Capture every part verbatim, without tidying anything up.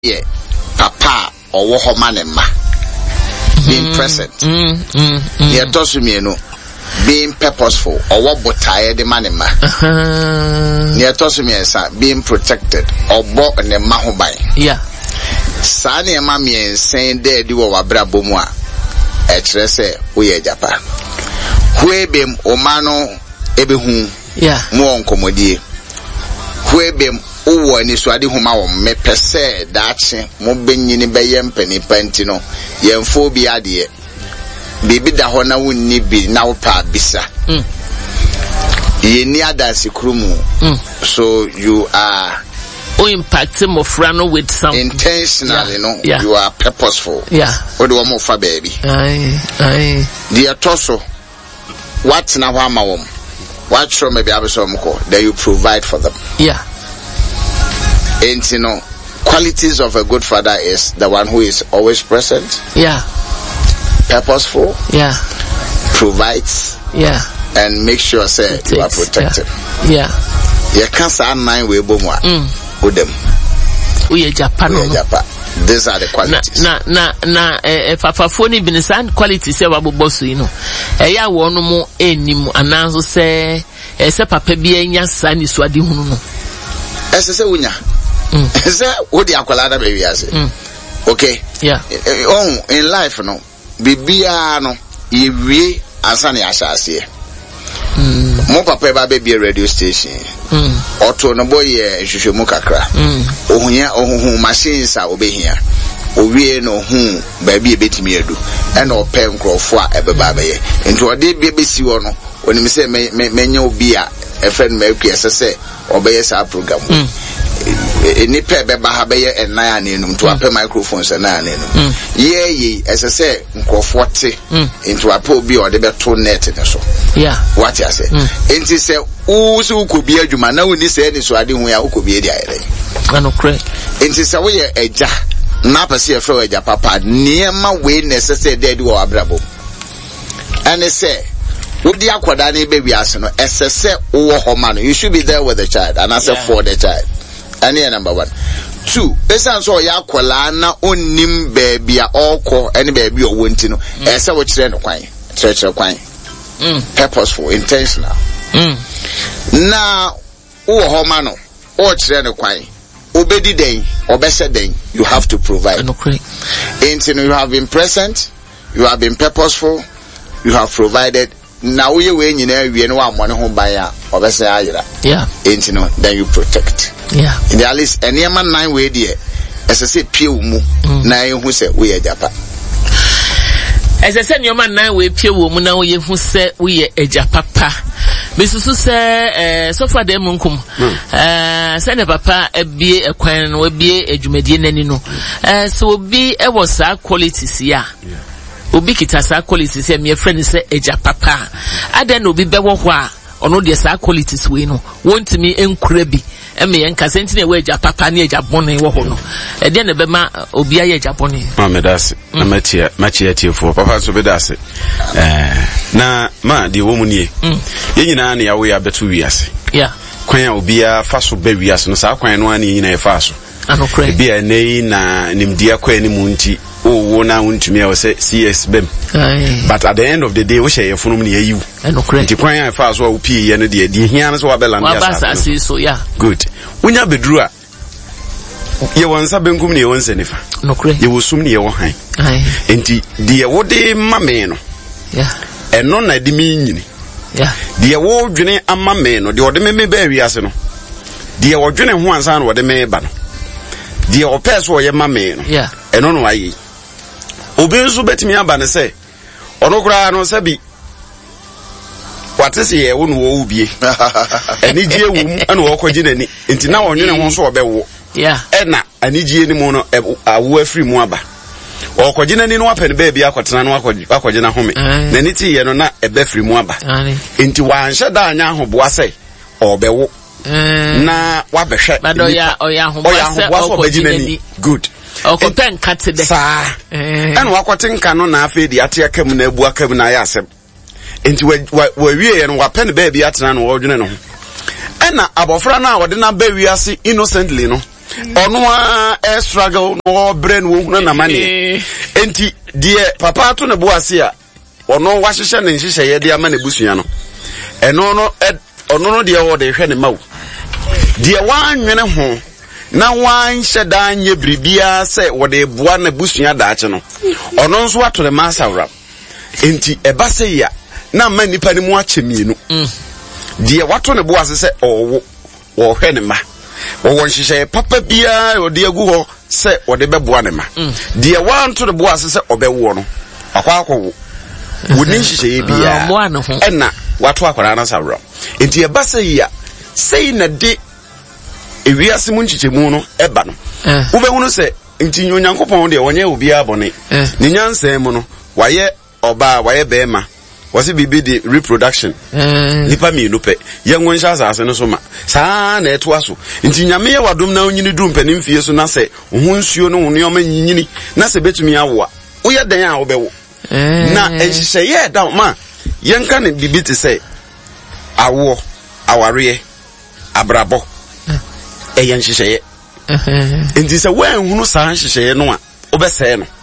yeah, papa or wohomanema being present. Mm, mm, mm. Yeah, tosumino being purposeful or what botaye the manema. Yeah, tosumia being protected or bo and the mahobai. Yeah. Sani mami and saying there do wa brabomwa. Etrese uye japa. Huebem omano ebehu. Yeah. Mo onkomodie. Huebem uwo ni swadi huma wo me pese dachi mo benyini beye mpani panti no yemfo bi ade bibi da ho na wonni bi na wo pa bisa mm. Yeni adansi krumu mm. So you are o impact mo frano with some intentionally, yeah. no yeah. You are purposeful. Yeah. What do mo fa baby? Aye, aye. The atoso what na wa ma wom. What show maybe abeso mko that you provide for them. Yeah. And you know, qualities of a good father is the one who is always present. Yeah. Purposeful. Yeah. Provides. Yeah. And make sure say it you takes, are protected. Yeah. You can't say nine way bomwa. Mm. With them. We are Japan. We are Japan. These are the qualities. Na na na eh papa phone bin san qualities say wabo boss you know. Eh ya wo no mo enim ananso say eh say papa bi anya sa ni so ade hunu no. Ese se unya. Mm. Ese wo di akwala da be wiase. Okay. Yeah. Oh, in life no bibia no yewie ansa na asase. Mm. Mo papa ba be radio station. Mm. Auto no boy ye hwehwemu kakra. Mm. Ohun ohun machines a obehia. Owie no hu ba bi ebetimi adu. E na ope nkrofo a ebeba be ye. Enti ode bi ebesi wo no, onim se menya obi a e friend ma ekwese se obeye sa program. Mm. Any pair beba have a nine in to a microphones and nine in. Yea, ye, as I say, forty into a poor be or the better net in so. Yeah. What I say. And he said, who could be a Juma? No, this any so I didn't wear who could be the island. I know, correct. And he said, we a ja, Napa see a flower, papa, near my way necessary dead or abrabo. And they say, would the aquadani baby arsenal, as I say, oh, homano, you should be there with the child, and I said for the child. And here number one. Two, pesan so ya kwala na onim baby a oko any baby o wonti no e se wo kire no kwan kire kwan mm purposeful intentional mm na wo ho ma no o kire no kwan obedi den obese den you have to provide. No correct. Until you have been present, you have been purposeful, you have provided. Now we we nyina wie no wa mo ne ho ban a obese ayira. Yeah. Until no then you protect. Yeah. In the at least any man nine way there as I say pure mu na hu say we are japa. As I said your man nine way pure mu na we hu say we are japa. Misusu say eh so far dem nkum eh say ne papa ebie ekwan no ebie adwumadie nani no eh so obi e was a qualities ya. Obi kita sa qualities ya me friend say eja papa adan obi bewo ho a ono de sa qualities we no want me enkura bi e me enka senti na we eja papa na eja bone wo ho no e de na be ma obi aye eja bone ma me dase na machia machia tiefo papa so be dase eh na ma de wo mu nie ye nyina na ya we abeto wiase yeah kwan a obi a fa so be wiase no sa kwan no ani nyina e fa so ano kre bi a nei na nimdia kwa ni mu nti oh wo na untumi a say C S bem but at the end of the day we share your phone ni ayu ano kre nti kwan a fa so wo pie ye no de de hia no so wa bela ndia sa wa so yeah good unya bedru a ye wonsa benkum ni ye wonsa nifa no kre ye wosum ni ye wo han nti de wo de mame no yeah eno na de mi nyini yeah de wo dwene ama me no de wo de me me ba wiase no de wo dwene ho ansa no wo de me ba no de wo pese wo ye mame no yeah eno no ayi obi nso betimi aba ne se ono kura no se bi watese ye wo no wo ubie ani gie wum ana wo kwaji nani enti na wonwene ho so obewo yeah ena ani gie ni mu no awo afri mu aba o kwaji nani no apene ba bi akotena no akwaji akwaji na home na ni ti ye no na ebe fri mu aba enti wanhye da anya ahoboa se obewo na wabehwe bado ya oya ahoboa se okwaji nani good okopen kate de sa ena wakotenka no na afi di ate akam na abu akam na ya asem enti wa wie ye no wapen ba bi atena no wodwene no ena abofra na wode na ba wiase innocently no ono a struggle no brain wo hunu na mane enti de papa to ne bo ase a ono wa hyehye ne hyehye ye de ama ne busua no eno no ono no de wo de hwe ne mawo de wa nwene ho na wan hyeda anye bribia se wo de boa na busua daache no ono nso ato ne masawra enti eba se ya na ma nipa ne mu achemienu de wato ne bo ase se owo wo hwe ne ma wo won hyehye papa bia wo de agu ho se wo de beboa ne ma de wan to ne bo ase se obewo no akwa akwo woni hyehye bia ena wato akwara na sawra enti eba se ya sei na de ewiase mu nchichemu no eba no ubehunu se nti nyankopon de wonye obi abone ne nyansem mu no waye oba waye bema wasi bibi de reproduction nipa mi no pe yenwon sha asase no so ma saa na eto aso nti nyame ye wadom na onyini du mpani mfie so na se ho nsuo no ne oma nyinyini na se betumi awo a woye dan a obewo na ehihye ye da ma yenka ne bibi te se awo aware abrabo eyan hyehye eh enti se wan hunu saa hyehye no a obese no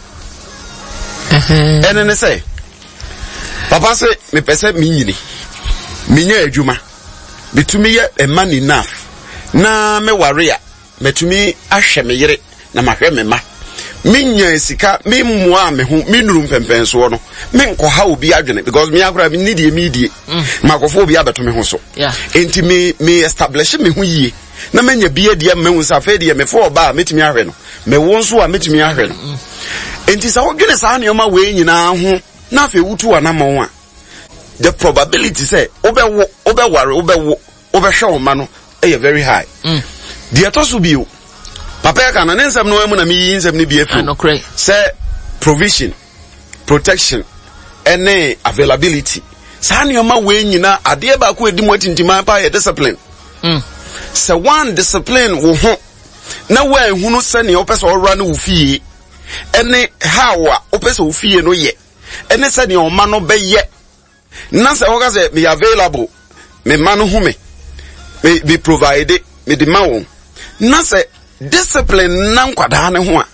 eh ene ne se papa se me pese minyini minya adwuma betumi ye ema ni enough na me ware a metumi ahwe me yere na mahwe me ma minya sika me mua me ho minuru mpempenso no me nkoha obi adwene because me akora me need me die makofo obi abeto me ho so enti me me establish me ho yie na menya bia dia me hunsa fe dia me fo ba metimi ahwe no me wonso a metimi ahwe no enti sa wodwene sa na yoma we nyina ho na fe wutu anamon a the probability say obewo obeware obewo obehwe o ma no e very high dia to so bio papa ya kana nensem no emu na mi yinsem ne bia fi say provision protection and availability sa na yoma we nyina ade ba ko edi mo tintima pa ye discipline mm so one discipline wo ho na wa ehunu se ne opese ora na wo fie ene how a opese wo fie no ye ene se ne o ma no be ye na se wo ga se me available me ma no hu me me be provided me de ma wo na se discipline na nkwada ne ho a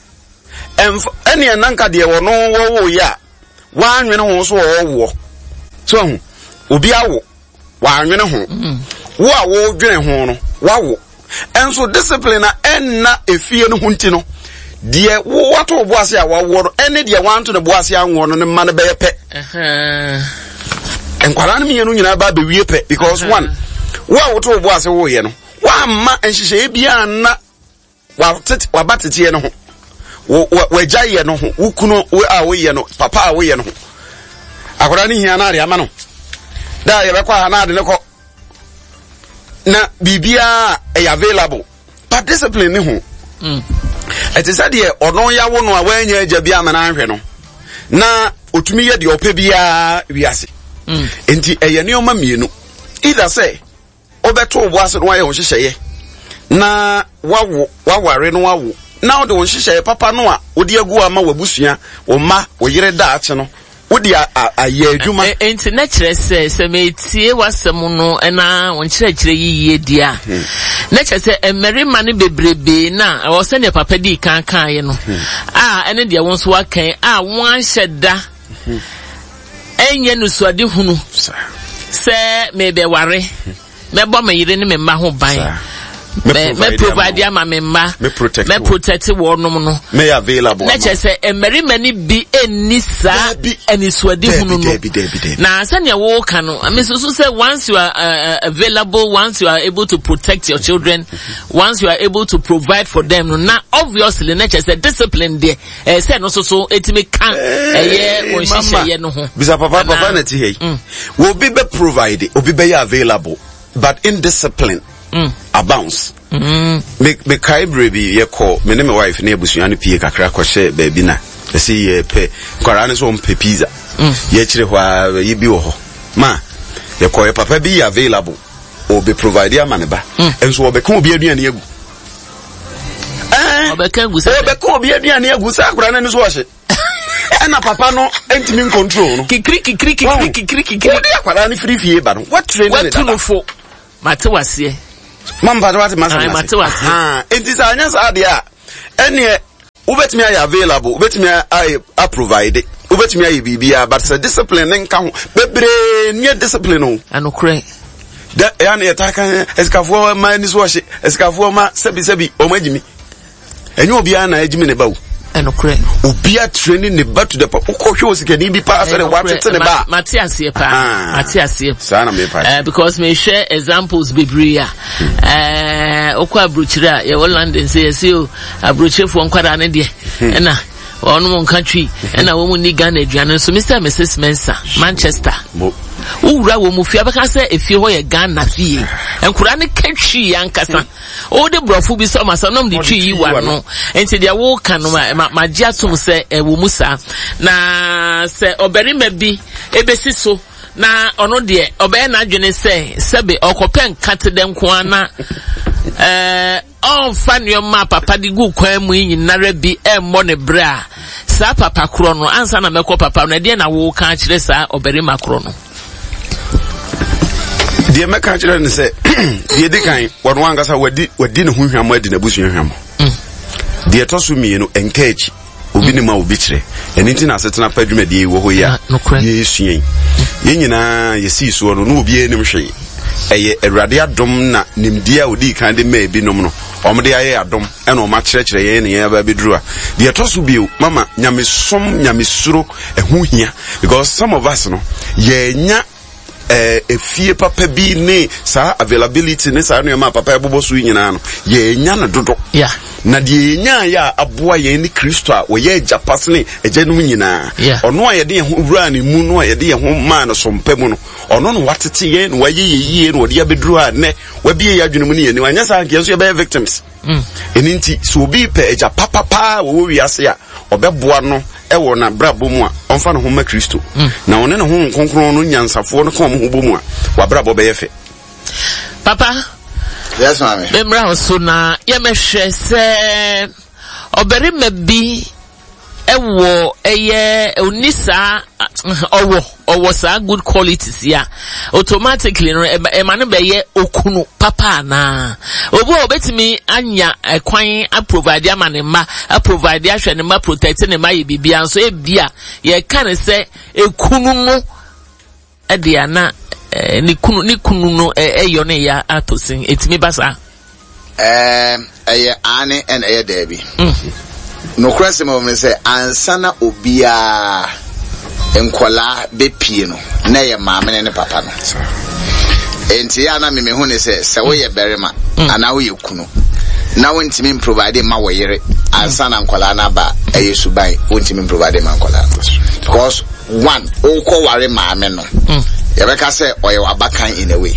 ene na nka de wo no wo wo ya wa anwene ho so wo wo so hu obi awo wa anwene ho wo a wo dwene ho no wawo enso discipline na enna efie no hunti no de wo wato obuase a wawo no ene de wanto ne boase anwo no ne ma ne beye pe eh enkwara ne mienu nyina ba be wie pe because one wo a wato obuase wo ye no wa ma enhihye bia na wa tete wa batete ne ho wo wa jaye no ho wukuno we a wo ye no papa a wo ye no ho akwara ne hia na ari ama no da ye be kwa na ade ne ko na bibia e available but discipline ne ho mm it is that ye ono ya wo no a wanya agya bia ma na anhwe no na otumi ye de ope bia wiase mm enti eye ne oma mienu either say obeto obuase no aye ho hyehyeye na wawo waware no wawo na ode ho hyehyeye papa no a odi agu ama wabusua wo ma wo yire daache no wodi aye adwuma enti na kire se se metie wasem no na won kire kire yiye dia na kire se emerima ne bebrebe na wo se ne papa di kan kan ye no ah ene dia won so wakan ah won hyeda enye no suade hunu se mebe ware mebo me yire ne me ma ho ban me me provide ama me ma me protect me protect wo no no me available na che say emerima ni bi enisa enisuade hunu no na say ne wo ka no I mean so so say once you are uh, available, once you are able to protect your children, once you are able to provide for them no na obviously na che say discipline there eh say no so so etimi kan eh won hihye ye no ho bisa papa papa na ti hey wo bi be provide obi be available but in discipline mm abounds mm me me kai brebi ye call me ne my wife na ebusua no pie kakra ko hye baby na se ye pe kwara ne so mpe pizza ye kire hwa ye bi wo ho ma ye call ye papa bi available o be provide ya maneba enso wo be kan obi aduane agu eh o be kan gu se o be kan obi aduane agu sa kwara ne so wo hye ena papa no entimi control no kikri kikri kikri kikri kikri o de kwara ne free fie ba no what train ne da what mate wase Mamba what masa. Ah, it is anyas adia. Any ubetimi ay available, ubetimi ay a provide. Ubetimi ay bibia, but the discipline nka ho. Bebre nie discipline o. Anokre. Da ya na yetaka esikafuo ma ni so hye, esikafuo ma sebi sebi o magimi. Enye obi ana agimi ne bawo. Anokre. Obi a training ne ba to the pa. Ukwohwe osikani bi pa afere what tete ne ba. Matias ye pa. Matias ye. Sana me pa. Uh, because me share examples bibria. Eh okwa abrochira ye London say say o abrochefo nkwada ne de. Na ono mon country na wo mu ni Ghana aduane so Mister and Missus Mensa Manchester. Ura wo mu fia beka say efie ho ye Ghana fie. Enkura ne katwi yankasa. O de brofo bi so masanom de twi yi wa no. Enti de wo kan no ma gye atom say e wo musa na say oberi ma bi ebesi so na ono de obey na adwene say sebe okopen kate de nko ana eh on fan your ma papa di gu kwan mu nyinara bi e mo ne bra sa papa kro no ansa na mekọ papa no de na wo kan kire sa oberi makro no de meka kire ne se de de kan wono angasa wadi wadi ne hunhwam adi na busu hunhwam de tosu mi no enkachi obi ne ma obi kire eni nti na setena padwuma de wo ho ya ye suyen ye nyina ye si so no no obi enim hwe eye awurade adom na nimdia odi kan de ma bi nom no omde aye adom e no ma kire kire ye ne ya ba beduru a de tosu bi mama nyamesom nyamesuro ehu hia because some of us no ye nya eh efie papa bi ne sa availability ne sa no ma papa ebobo so nyina no ye nya na dodo yeah na de nya ya aboa ye ni Kristo a wo ye japas ne ejanum nyina ono a ye de ho wura ne mu no a ye de ho ma no so mpam no ono no watete ye no waye ye yie no de abeduru a ne wabie ye adwene mu ne ye ni wanya sa nke so ye be victims mm eninti so obi pe eja papa pa wo wi ase a obeboa no ewo na brabo mu a onfa no ho ma Kristo na one ne ho konkron no nyansafo no kom ho bomu a wa brabo be ye fe papa. Yes, ma'am. Memra so na ye mehwe se obere mabi ewo eye onisa owo owo sa good qualities ya automatically no e ma no be ye okunu papa na obo obetimi anya ekwan a provide amane ma a provide ahwe ne ma protect ne ma ye bibia so e bia ye kan se ekunu no e dia na ni kunu ni kunu no eyo ne ya atosin etimi basa eh eye ane en eye debi no kwese mo me say ansana obia enkola bepie no na ye maame ne papa no enti ya na me me hu ne say se wo ye berema ana wo ye kunu na wo ntimi provide ma wo yere ansana enkola na ba eye suban wo ntimi provide ma enkola because one o ko ware maame no yabeka say oyo abakan in a way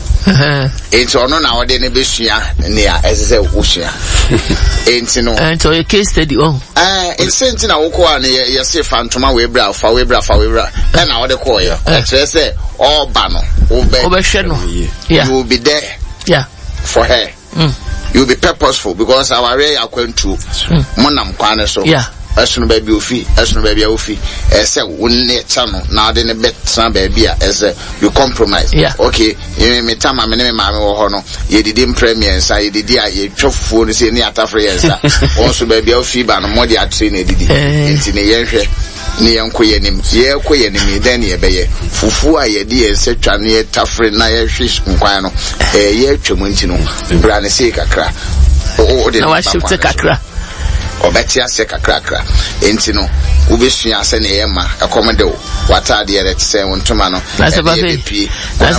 enti ono na ode ne besua ne a ese usua enti no enti o case study oh eh enti na woko a ne ye se fantoma we bra fa we bra fa we bra e na ode ko yo e tre say all ba no obe obehwe no you will be there yeah for her mm. You will be purposeful because our way akwantu monam kwane so yeah asunu baby ofi asunu baby ofi ese wonne chano na de ne betra baby a ese you compromise yeah. Okay you me tama me ne maame wo ho no ye didi premier sa ye didi a ye twofo no se ni atafre yensa onso baby ofi ba no modi atre na didi enti ne ye hwe ne ye nko ye nim ye ko ye nim den ye beye fufu a ye di ese twa ne ye tafre na ye hwe nkwan no eh ye twemu enti no bra ne se kakra o de na wa shift kakra obetia se kakrakra enti no ubesua se ne yema akomede wata de yere tse wontoma no na se ba fe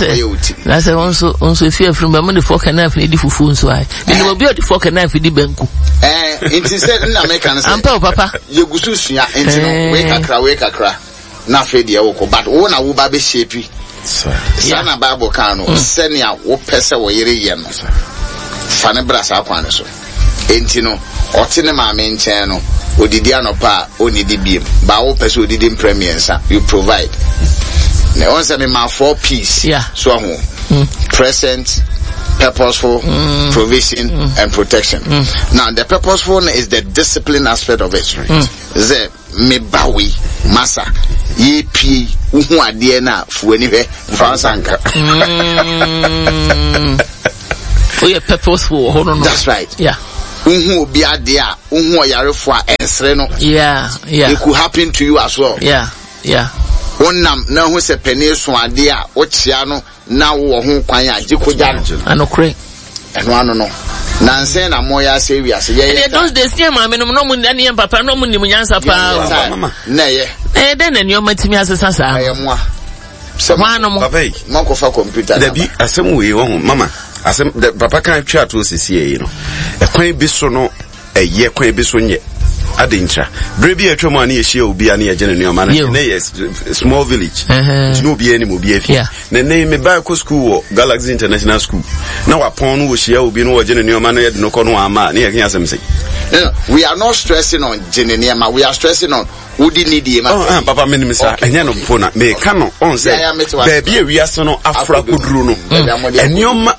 na se onso onso fi afrum ba mo de fork knife ne di fufu nso ai ni mo bi o di fork knife di banku eh enti se na make kan se ampa papa ye gusu sua enti no we kakra we kakra na fe de wo ko but wo na wo ba be shape sa na bible kan no se ne a wo pese wo yere ye no fa ne bra sa kwan so enti no otine maame nchen no odidi anopa onidi biem ba wo pese odidi premiersa you provide na on say me ma four piece yeah. So ho mm. Present, purposeful, mm. provision mm. and protection. Mm. Now the purposeful is the discipline aspect of it. Right? Mm. Ze me bawi masa ye pi uhu ade na fu ani hwe mfa sanka Oh, yeah, purposeful. Hold on. That's right. Yeah. Unhu obi ade a unhu oyarefo a ensre no. Yeah, yeah. It could happen to you as well. Yeah, yeah. Wonnam na hu se pani so ade a wo chia no na wo ho kwan a jikoja no. Anokre. Eno ano no. Na nse na moya se wi ase ye. Eh those days near ma me no mu ndani em papa no mu nim nyansa pa. Mama. Na ye. Eh den na nioma timi asesa sa. Aye moa. Hwano mo. Papa yi. Mako fa computer. Da bi asem we wo ho mama. Asem papa kan twa to sisi yi no. Ekwan bi so no eye kwan bi so nye. Adincha. Brebi atwa mu ani ye hia obi ani ye gene nuoma na yes small village. Nti no obi ani mo bi afi. Na ne me ba ko school wo Galaxy International School. Na wa pon no wo hia obi no wo gene nuoma na ye de no ko no ama na ye kan asem sei. No, we are not stressing on gene nuoma, we are stressing on who did need him. Oh, papa me nim sa enya no mpo na me ka no on say ba bi awiase no afra koduru no. Enuoma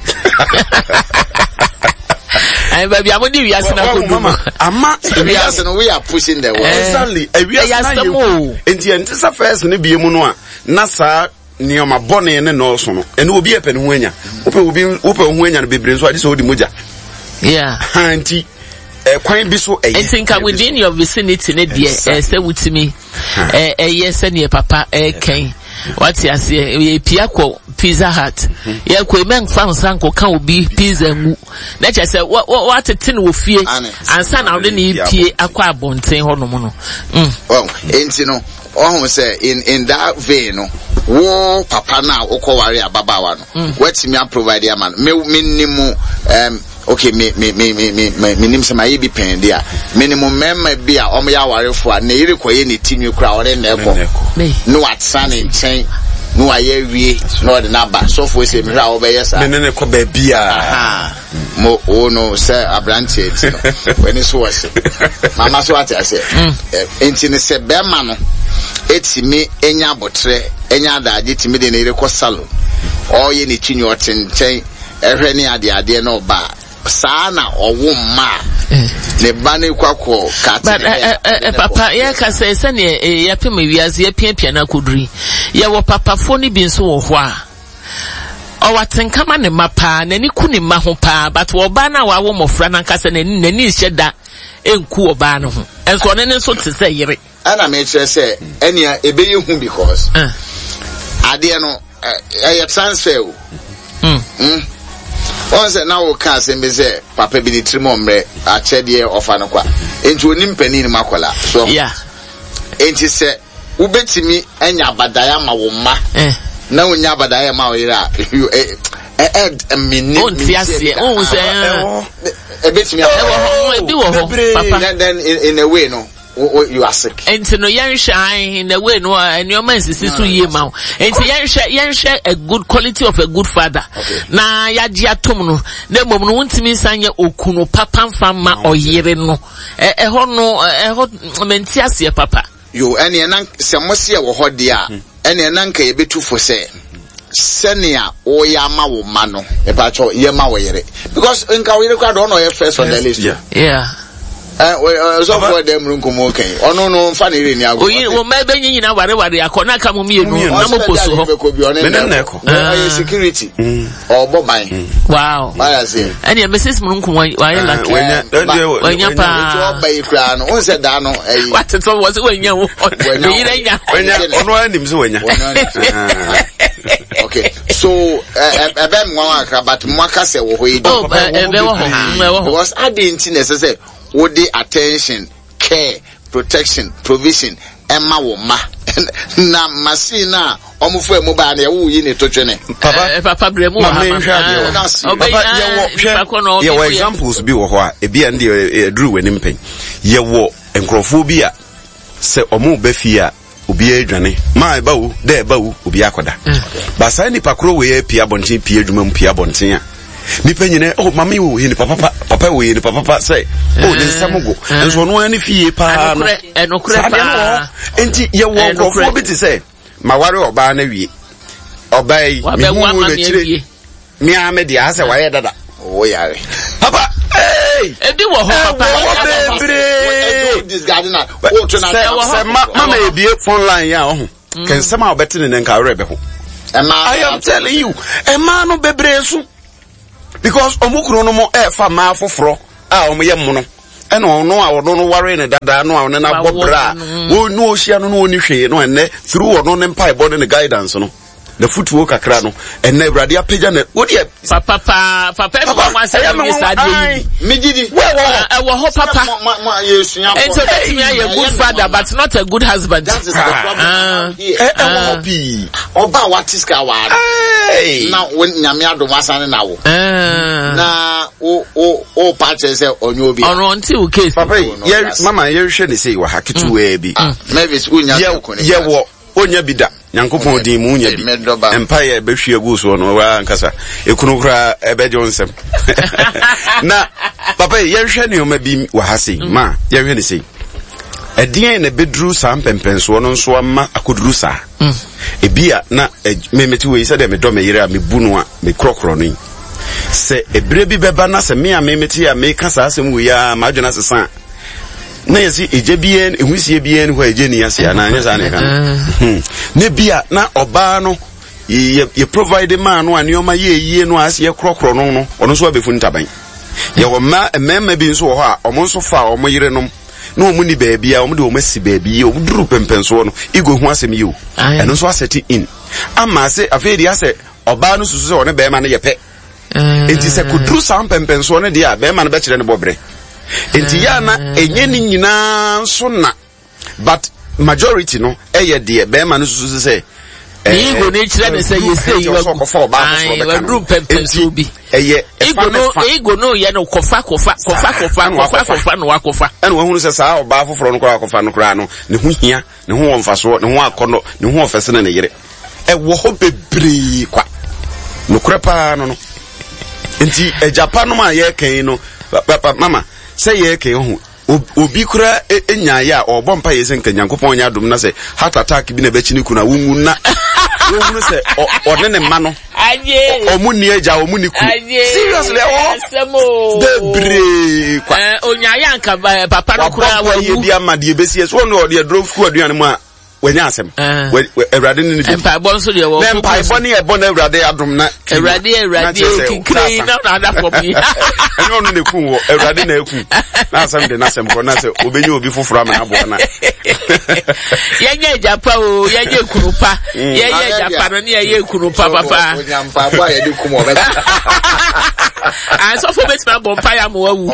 I baby, I'm only asking mama. Ama we are no we are pushing the world. Exactly. We are no. Enti entisa first ne bie mu no a na sa nioma bone ne no so no. Ene obi epe ne ho anya. Ope obi ope ho anya no bebre so ade so odi moja. Yeah. Anti eh kwan bi so eh. I think within your vicinity ne die eh say wutimi eh eh yes ne papa eh ken. What you say we piako Pizza Hut. Yeah, kwe men fan sanko kan obi pizza ngu. Na che say what what tin wo fie ansa na ode ne pie akwa abonten ho no mo no. Mm. Well, enti no ohun say in in that vein no wo papa na okoware ababawa no. Wetimi a provide am me minimum um okay me me me me me me nim se maye bi pen dia minimum memma bi a omo ya warefo a na yire koye ne tinwi kura ore na eko no atsa ne nchen no aye wie no de naba so for say me hwa obeye sa me ne ko ba bia aha mo o no say abranche ti no when so was mama so ati ase enti ne se be ma no etimi enya botre enya adaje timi de ne yire ko salon o ye ne tinwi otenchen ehwe ne ade ade na oba sana owo ma ne bane kwakwo kat but eh papa ye ka say se ne ye pem wiase ye piapia na koduri ye wo papa fo ni bi nso wo ho a o watenkama ne mapa na ni ku ne ma ho pa but wo ba na wa wo mofra na kasa na ni ni hyeda enku wo ba no ho enso ne nso te se yire ana me kire se enia ebe ye hu because ade no eh transfer o mm mm on say now we can say me say papa bi ni trimo mre a chede ofa no kwa enti onim pani ni makola so yeah enti say ubetimi anya abadaya ma wo ma eh na onya abadaya ma wo ira eh eh minni on tiasie on say ebetimi e bi wo ho papa then in a way no you are sick. Enti no yenhwe in the way no and your man sisi so ye ma. Enti yenhwe yenhwe a good quality of a good father. Na yaji atom no na mom no wontimi sanye okuno papa mfama oyire no. E ho no e ho menti ase papa. Yo ene nan se mose wo ho de a ene nan ka yebetu fo se senia o ya ma wo ma no e ba cho ye ma wo yire because nka wo yire kwa do no ye first on the list. Yeah. Yeah. Eh so for them runkomo kan ono no mfa na ire ni ago oyi wo ma be nyi na ware ware akona ka mo mienu na mo poso ho me na ko eh security obo ban wow why say any missus runkomo wa ye like wanya pa oba ikra no on se da no eh what it was wanya wo ire nya wanya ono anim se wanya okay so ebe nwa akra but mwaka se wo ho yi oh ebe wo ho because I didn't necessary with the attention, care, protection, provision, Emma Woma. Na Masina, Omufu Mobile, who you need to train. Papa, Papa Bremo, your examples be what a be and the drew an imping. Ye war and crophobia. Say Omu Befia, Ubia Johnny. My bow, there bow, Ubiakoda. But Sani Pacro, we Pia Bonti, Pia Jumum, Pia Bontia. Ni penye oh mami wo ni papa papa wo ni papa say oh ni samugo enso no ani fie pa no enokure pa enti ye wo grofo bi ti say ma ware oba na wie oba yi mi hu na chire mi a me dia say waye dada oh yare papa hey ebi wo ho papa this gardener oh tuna mama e bie phone line ya ho ken sama obeti ne nka were be ho I am telling you e ma no bebre so because omukuru no mo e fa ma foforo a omoye mo no eno ono a ono no ware ne dada no a ono na bobra wo no ohia no no oni hwe no enne through ono ne mpa ebo ne guidance no the footwork akra no enne awrade apeja na wo de papa papa papa papa say me sadie mejidi e wo ho papa yesuya and so that me a good father but not a good husband. That is the problem here e wo bi oba watiska wa na when nyame adom asane na wo na o o o patche say onyo obi on until case papa ye mama ye hwe ne say wa hakitu we bi maybe unya ye wo onya bi da nyankopon din mu nya bi empire be hwe agu so no wa nkasa ekunu kra ebe jonsem na papa ye hwe ne o ma bi wa hase ma ye hwe ne say edien na bedru sam pempenso no nso ama akoduru sa ebia na memeti we say dem do me yire a me bunu a me krokro no se ebre bi beba na se me a memeti a me kasa asem we ya ma adwena sesa na yesi ejebien ehusie bien ho ejeni ase ana anya sa ne kan ne bia na oba no ye ye provide man no anioma ye yie no ase ye krokro no no ono so abefu ntaban ye wo ma emema bi nso ho a omo nso fa omo yire no no omu ni baby a omu de omu si baby omu duru pempenso no igo hu asem yi o eno so aseti in ama se afedi ase oba no susu se one be ma no ye pe enti se kuduru sam pempenso no de a be ma no be kire ne bobre enti ya na enye ni nyina so na but majority no eye de be ma no susu se Ego ne kire ne say say you are group pempenso bi eye ego no ego no ye no kofa kofa kofa kofa kofa kofa no wakofa ene wo hunu se sa oba foforo no kra kofa no kra no ne hu hia ne hu wonfaso ne hu akono ne hu ofese na ne yire e wo ho bebre kwa no kra pa no no enti e Japan no ma ye kan no papa mama say ye kan hu obi kura enya ya obo mpa ye se nka Nyankopon nya dum na se heart attack bi na be chini kuna wungu na wungu se odne ne ma no aye omuni eja omuni ku seriously o bebre kwa onya ya nka papa no kura wa ye bia ma de besi so no de drove school aduane mu a wanya asem Ewrade ni bi empa bo nso de wo empa bo ni e bo na Ewrade adom na Ewrade Ewrade kikiri na na da for me eno no ne ku wo Ewrade na eku na asem de na asem ko na se obenye obi foforo ama abo na yenye Japa o yenye kurupa yenye Japa no ne yenye kurupa papa onyampa bo aye de ku mo be ah so for bet na bompa ya mo awu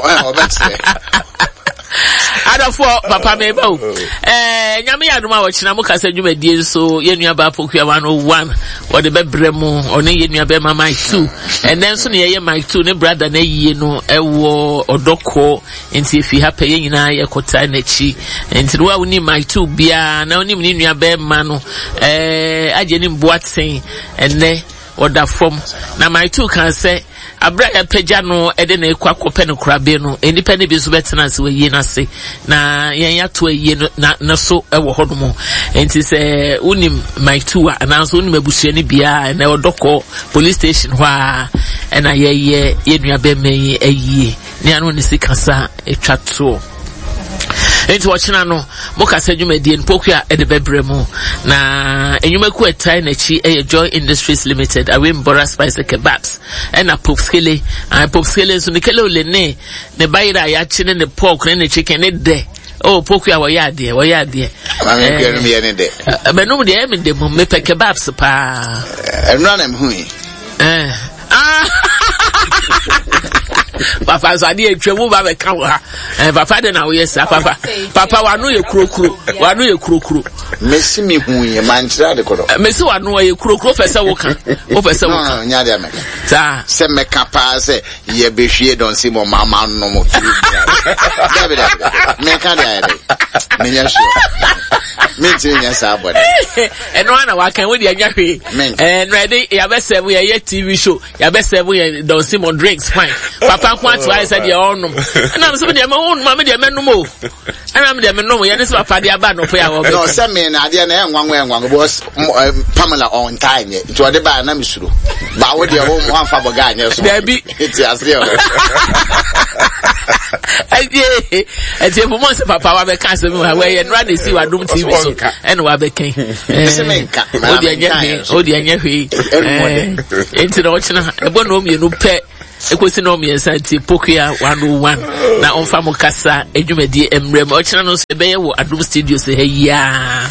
Ada for papa me ba o eh nyame ya duma wo kina mu kasa dwumadie so yenua ba pokua one oh one wo de bebre mu one yenua be mama two and then so ne ye my two ne brother na yie no ewo odoko enti efi ha pe yenyina ye kota na chi enti wo woni my two bia na oni mni nua be ma no eh aje ni mboaten enne oda form na my two kan say abra ya peja no ede na ekwa kope no krabe no enipa ne bi so betena se waye na se na yen ya to aye na na so ewo hodomo enti se unim my two ana so unim abusua ne bia na odoko police station ho a na ye ye yenua be me ayi ne anu ne sikasa etwa to enti wachina no moka sedwumadie npokua ede bebremu na enyumaku etai na chi e Joy Industries Limited awe mbora spice kebabs ena popskele ah popskele so nikele olene ne bayira ya chi ne pork ne chicken ne de oh pokua wo ya de wo ya de mama bianu me ne de benum de em de mo me kebabs pa enra na mhu eh ah Papa so ade atwemu ba be ka ha eh papa de na wo yesa papa papa wanu ye kurokuro wanu ye kurokuro mesi mi hu ye manchira de kodo mesi wanu ye kurokuro fese wo ka wo fese wo ka nya de me ta se me kapa se ye be hwie don si mo mama no mo tu David me ka de me nya sure me ti nya sa body eno ana wa kan we de anya hwe eh ready ya be serve ye T V show ya be serve ye don Simon drinks fine papa kwa to I said ya onum na me so de me onum ma me de menum o ana me de menum ye ne so papa de aba no po ya wo be no se me na de na enwanwa enwanwa boss Pamela on time ye to de ba na me suro ba wo de wo mo anfa boga anya so da bi ti asre o aye eti e mo se papa wa be ka se me where you run see what Doom T V so and Wabekin. Odi anya odi anya hwi. Enti na ochina ebo no me no pe ekosi no me santi Pokia one oh one na onfa mo kasa edwumadi emrem ochina no so be ye wo Adum Studio se ya.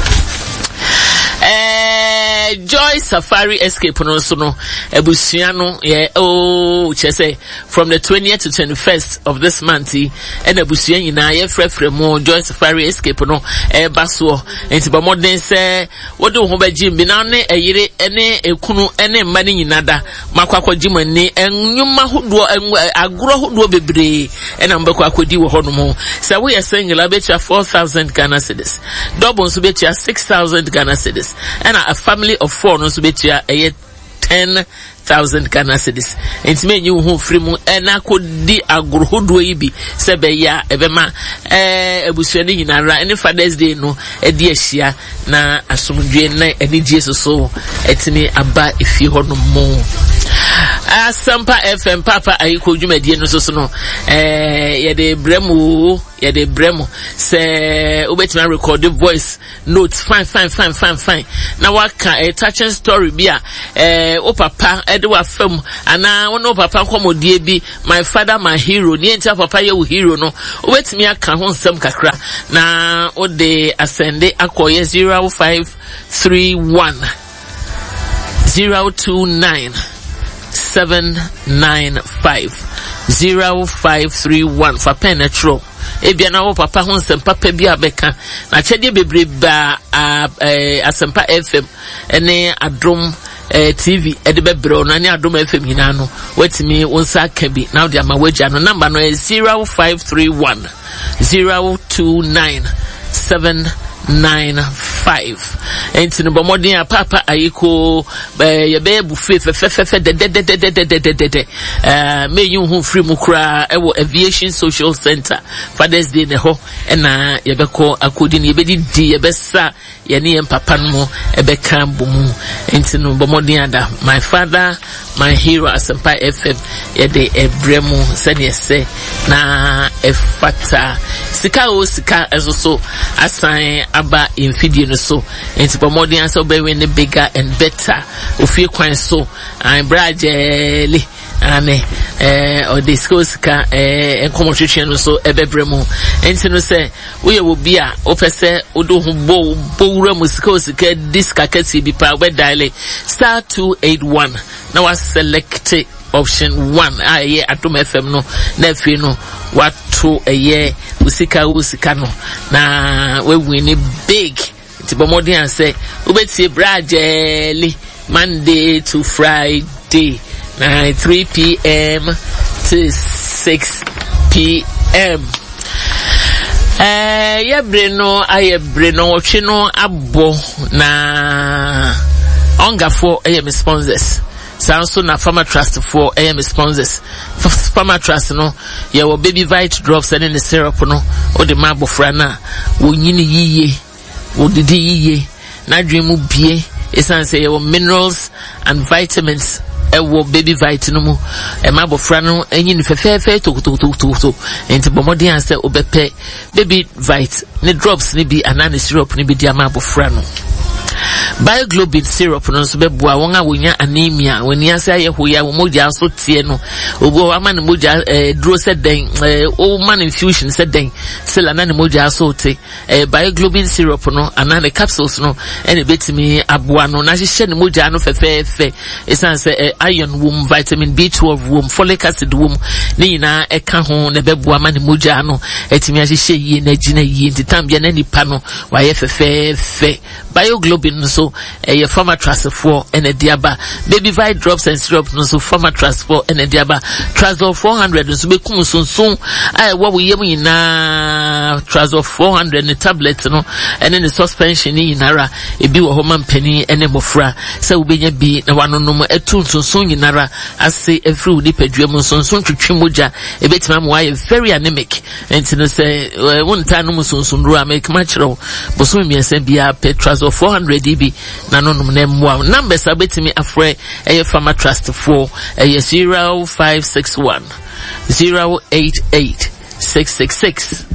Eh, Joy Safari Escape no so no ebusua no yeah oh che say from the twentieth to twenty-first of this month and ebusua nyina ye frefre mo Joy Safari Escape no e baso enti ba modern say wo de ho ba jim bi na ne eyire ene ekunu ene mma ne nyina da makwakwa jimani enwuma hodo agoro hodo bebre ena mbekwa akodi wo hono mo say we are single abetia four thousand Ghana cedis double so betia six thousand Ghana cedis and a family of four no so betia e ten thousand Ghana cedis enti me nyu ho free mu ena kodi agoro hodo yi bi se be ya ebema eh ebusua ni nyinara any Father's Day no e di ahia na asomdwe na eni Jesus so etimi aba efi hono mo Asampa F M Papa ayiko dwumadie no so so no eh ye de bremu ye de bremu se obetima record voice notes fine fine fine fine fine na waka a touching story bia eh o papa e de wa fam ana wono papa komodie bi my father my hero ni enta papa ye wo hero no obetimi aka ho nsem kakra na o de ascende akoye zero five three one zero two nine seven nine five zero five three one for penetro ebia na wo papa ho nsem papa bi abeka na chede bebre ba Asempa F M ene Adom T V e de bebre na ne Adom F M hina no wetimi wonsa ka bi na de ama wagia no number no is zero five three one zero two nine seven nine five enti no bomodin papa ayiko ye be buffet fe fe fe fe de de de de de de de de eh me yu hu free mu kra e wo Aviation Social Center Father's Day ne ho e na ye be ko akodi ne ye be di ye be sa ye ne em papa no e be kan bomu enti no bomodin ada my father my hero Asempa F M ye de ebremu se ne se na efata sika o sika ezo asan aba infidie no so enti pomodin so be when bigger and better ofie kwan so an brajeli ane eh o discuss ka eh enkomotwetwe no so ebebremu enti no se we wo bia opese odo hu bo bowura musika sika diska kasi bi pa we dial star two eight one now I select option one aye Adom F M no na fi no wato eye usika usika no na we win big ti bomodin an say ubetie brajeli Monday to Friday na three p m to six p m eh ye breno aye breno otwe no abo na ongafo eye me sponsors Sanso na Farmer Trust for A M sponsors. Farmer Trust no, ye wo baby vite drops and in the syrup no, o de mabo frana, wo nyini yiye, wo didi yiye, na dreamu bie, esan say ye wo minerals and vitamins, e wo baby vite no mu, e mabo frana, e nyini fe fe fe to to to to to, enti bomodi an say obepe baby vite, ne drops ni bi anani syrup ni bi dia mabo frana. Bioglobin syrup no so beboa won a wonya anemia woni ase ayehoya wo moja so tie no obo ama ne moja eh duro se den eh o man infusion se den sela na ne moja so te eh bioglobin syrup no ana ne capsules no ene betimi aboa no na hye ne moja no fefefe esan se eh, iron wom vitamin B twelve wom folic acid wom ne nyina eka ho ne beboa ma ne moja no etimi hye yie na gina yie ntambia na nipa no wa ye fefefe bioglobin so a uh, Farmer Trust for and a diaba baby vite drops and syrup no so Farmer Trust for and a diaba Trazol four hundred so be kum soon soon I what we yemi na Trazol four hundred the tablets no and then the suspension in nara e bi wo homa mpani ene mofra se wo benya bi na wano no mo etu soon soon in nara ase every udi pedua soon soon twetwe moja e betima mo why very anemic and no say won ta no soon soon ro make matchro boso mi ese bia Trazol four hundred D B na no no na mwa numbers abetimi afre eye Farmer Trust for eye zero five six one zero eight eight six six six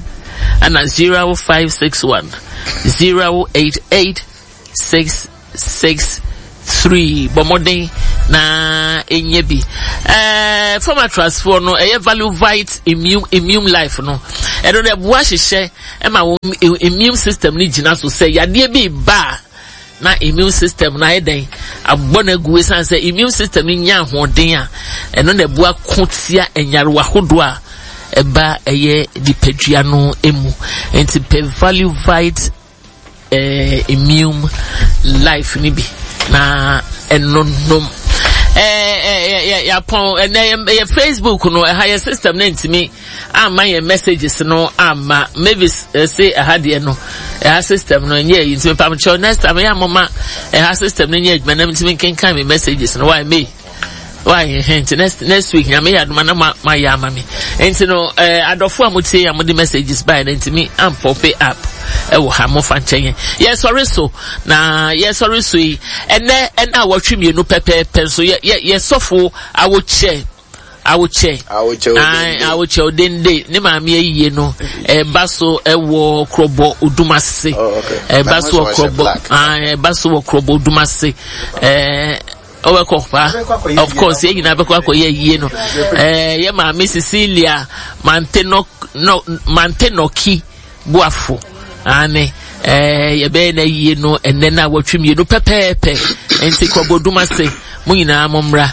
and zero five six one zero eight eight six six three. Bomodin na enyebi. Eh, former transfer no a value vite immune immune life no. E do de boa hihye e ma immune system ni gina so say yade bi ba na immune system na eden abona gu san say immune system ni nya hoden a eno na boa kotia enyare wahodo a eba eye dipadua no emu enti pe value vite eh immune life ni bi na eno nom eh eh ya pon eh Facebook no eh higher system na ntimi ama your messages no ama maybe say I had you no eh system no nye ntimi pam cho next time ya mama eh system no nye adwuma na ntimi kenkan me messages no why me why hint next next week na me ya adwuma na ma ya ama me enti no eh adofo amutie ya mudi messages by na ntimi am pop up ewo ha mo fan chen yes sorry so na yes sorry so ene ena watwi mienu pepepe so ye ye sofo awo che awo che awo che ai awo che odende ne ma me yiye no e baso ewo krobo odumase e baso krobo ai baso krobo odumase eh oweko pa of course ye nyina bekwa ko ye yiye no eh ye ma Miss Cecilia manteno no mantenoki buafo ane eh ye be na yie no enne na watwimie no pepepe enti koboduma se munyina momra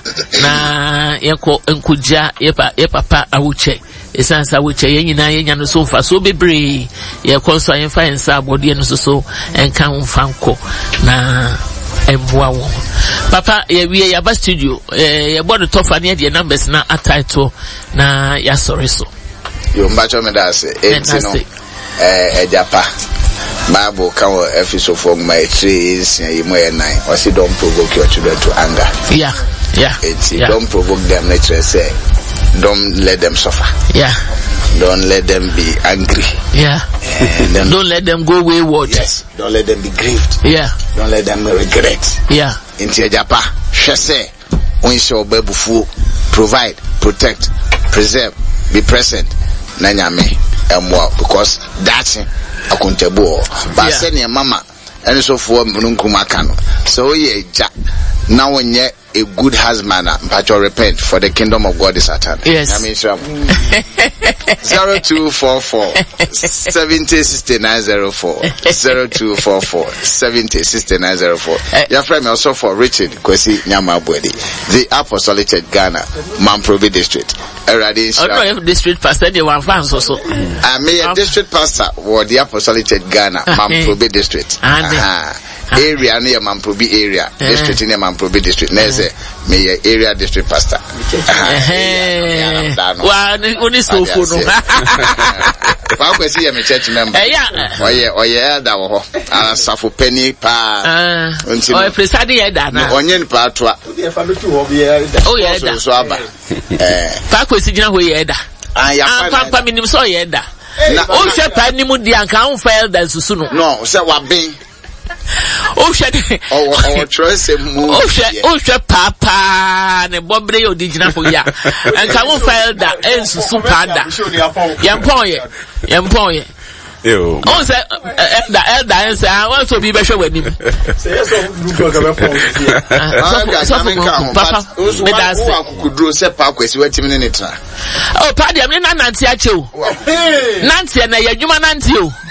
na yeko enkuja yepa yepapa awuche esansa awuche ye nyina ye nya no so mfa so bebre ye konso yenfa yensa abode no so so enka mfanko na emwa wo papa ye wie ya ba studio eh ye bodo tofa ne de numbers na atitle na ya sorry so yo mbacho me da se enti no eh ejapa Bible can episode for my trees and nine or say don't provoke your children to anger. Yeah, yeah. It's yeah. Don't provoke them, nature say don't let them suffer. Yeah. Don't let them be angry. Yeah. And then, don't let them go wayward. Yes. Don't let them be grieved. Yeah. Don't let them regret. Yeah. Into Japa, Shase, when show bebufu, provide, protect, preserve, be present. Nanyame and more because that's accountable. But send your mama and so for Munkumakano. So ye ja now when ye a good husband, but you repent for the kingdom of God is at hand. Yes. I mean zero two four four seventy sixty nine zero four zero two four four seventy sixty nine zero four. Your friend also for Richard Kwesi Nyamabwedi, the Apostolic Church Ghana, Mamprobi District. Already I don't know if district pastor they were fans also. I mean a district pastor or the Apostolic Church Ghana, Mamprobi District. Ah. Area near Mamprobi area, district near Mamprobi District. Neze me area district pastor. Well, only so for no. How can see a church member? Yeah. Oh yeah, oh yeah, that was a Safu penny pa. Oh, presiding elder now. Onion part. Oh yeah, so aba. Eh, pa kwesi gina ho ye elder. Ah, ya papa minim so ye elder. Na o hwe pa ni mu di anka on fa elder susu no. No, say wa ben. Oh shit! Oh, oh, trust him. Oh shit! Oh shit! Papa, ne bobre yo di jina for ya. And come on, file that ensu supanda. Yampoye, yampoye. Yo. Oh, say elder, elder, say I want to be better with him. Say yes, so Papa, me da say. Could draw set park with wait a minute. Oh, pardon, I'm not Nancy at you. Nancy and I, you man Nancy.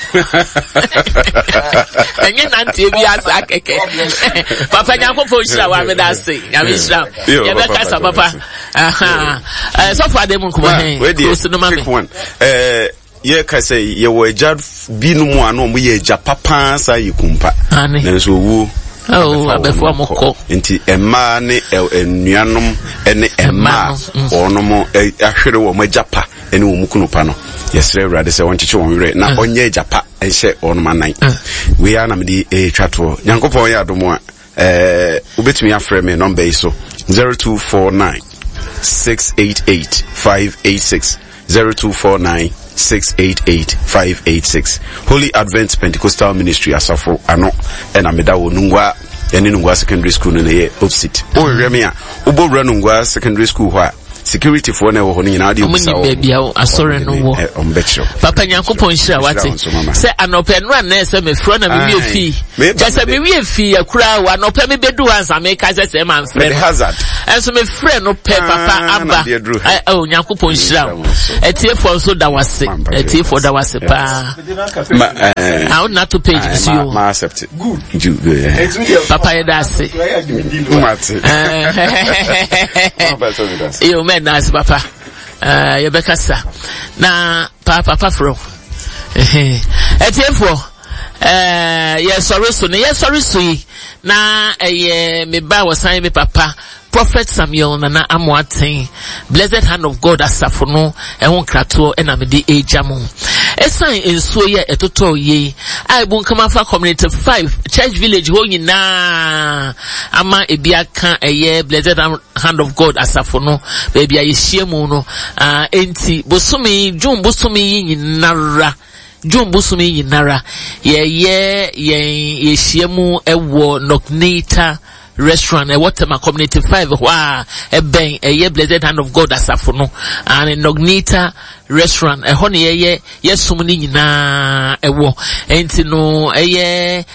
And you Nancy, we are Sakeke. Papa, I'm going to show what I say. I'm in show. You're better, Papa. Aha. So far, they won't come on. Where do you one? Eh, ye ka say ye wo eja bi no mu ano mo ye eja papa sa yikumpa na so wu oh abefo amoko enti emma ne enuanom ene emma onom ahwere wo maja pa ene wo mukunu pa no yesre awrade se won chiche won were na onye eja pa enhye onom anan we are na me di e twato nyankopon ya adomo a eh ubetumi afre me number so zero two four nine six eight eight five eight six zero two four nine six eight eight five eight six. Holy Advent Pentecostal Ministry Asafo ano ena meda wo nungwa ene nungwa secondary school no ye opposite o reme a obo bra nungwa secondary school ho a security for na wo ho nyina ade obisa o baby a asore no wo papa Nyankopon hira wate se anope no na se me fro na me wie fi just me wie fi akura wa anope me bedu ansa me ka se se man frɛ hazard enso me frɛ no pe papa aba o Nyankopon hira etie for so da wase etie for da wase pa how not to page is you ma accept good papa yedase yo men as papa uh you better sa na papa papa fro eh etiefo eh yes sorry so yes sorry so na eh me ba wasan me papa Prophet Samuel Nana Amoaten, blessed hand of God asafono ehon krato ena me di ejamu esan enso ye etoto ye ai bun kama fa community five church village ho nyina ama ebiaka eye blessed hand of God asafono baby ayehyiemu no ah enti bosumi jun bosumi nyinara June busumi nyinara ye ye ye yehyiemu ewo Nognita restaurant e Waterma community five wa e ben e ye blessed hand of God asafono and Nognita restaurant e ho ne ye yesum ni nyina e wo enti no e ye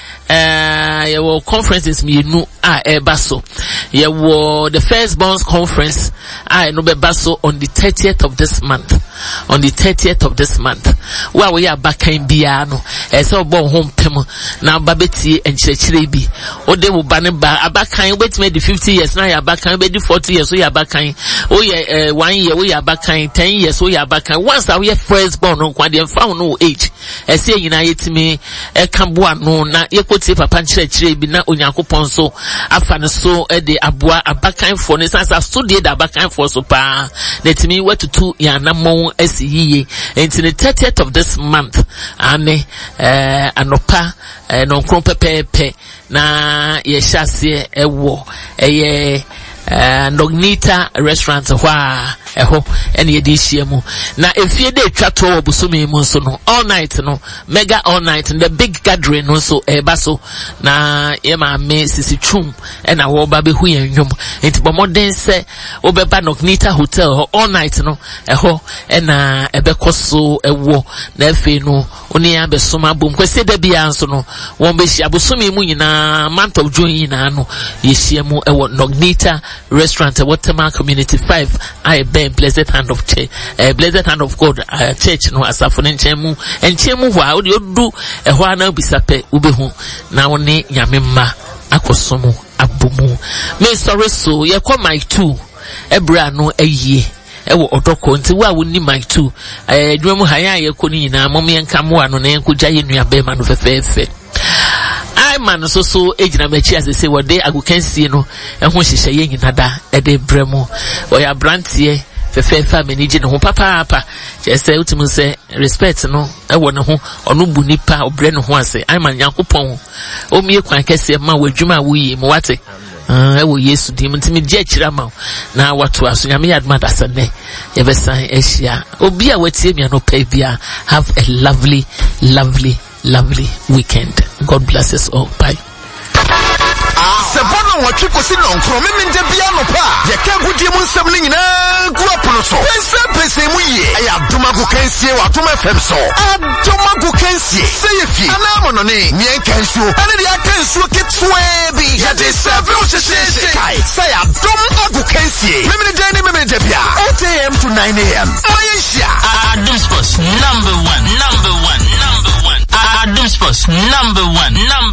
eh ye wo conferences mi nu a e baso ye wo the first bonds conference a no be baso on the thirtieth of this month on the thirtieth of this month wa we abakan bia no e se obo ho mpem na babeti enchirechire bi o de wo ba ne ba abakan obetime the fifty years na ya abakan be the forty years o ya abakan o ye one year o ya abakan ten years o ya abakan once we first born no kwa de found no age e se nyina yetime e kamboa no na yekoti papa enchirechire bi na Onyankopon so afa ne so e de aboa abakan for ne sansa study da abakan for so pa na timi wetutu ya namon esiye until the thirtieth of this month ane eh anopa eh no nkron pepepe na ye hyase ewo eye eh Nognita restaurant hwa eho ene ye di hyiemu na efie de twato obusumi mu so no all night no mega all night the big gathering no so eba so na ye ma me sisi twum ena wo ba be hu yan nwom enti bomoden se obeba Nognita hotel all night no eho ena ebekoso ewo na efe no oni ya besoma bom kwese da bia nso no won be hia busumi mu nyina month of June nyina no ye hyiemu ewo Nognita restaurant Waterma community five I ben blessed hand of church uh, blessed hand of God uh, church no asafo nchemu enchemu hwa odi odu ehwa na bisape ubehu na woni nyamemma akosomu abumu me sorry so ye kwa my two ebra no ayie ewo odoko nti wa woni my two eh dwemu haya ye ko ni nyina mom ye nkamo ano na enkoja ye nuabe ma no fefefe I man so so ejina mechi asese wode agukansie no ehun hihye ye nyina da e de bremu oya brantie fefefa manage ne ho papa papa chese utim se respect no e wo ne ho ono bu nipa obre ne ho ase I man Nyankopon o mie kwan kese ma wadwuma wo yi mo wate ah e wo Yesu dim ntimi je akira ma na watu aso nyame yadma dasane ye besan ehia obi a watie mi no pa bia have a lovely lovely lovely weekend. God bless us all. Bye. Sebona wachiko sino nkro memenje bia no pa yeke gudie mu nsem ni nyina gu apono so pese pese mu ye aya adoma gu kansie watoma fem so adoma gu kansie seyefi ana mono ne mien kansuo ana dia kansuo ketwe bi ya de serve o sheshe kai say adoma gu kansie memenje ni memenje bia eight a m to nine a m Malaysia Adom Sports number one number one number one Adom Sports number one number